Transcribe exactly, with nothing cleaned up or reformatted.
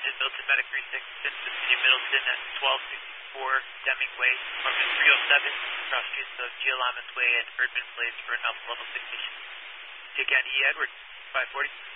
Middleton, Middleton Medic three six six, City of Middleton at twelve sixty-four Deming Way, apartment three oh seven, across streets of Gialamas Way and Erdman Place for an alpha level six station. Take out E. Edward, five forty.